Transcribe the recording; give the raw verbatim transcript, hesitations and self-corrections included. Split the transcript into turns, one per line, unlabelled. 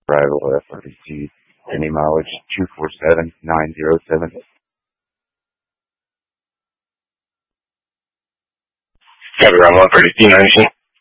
Arrival F R D C, any mileage two four seven nine zero seven.
Heavy Arrival F R D C, nine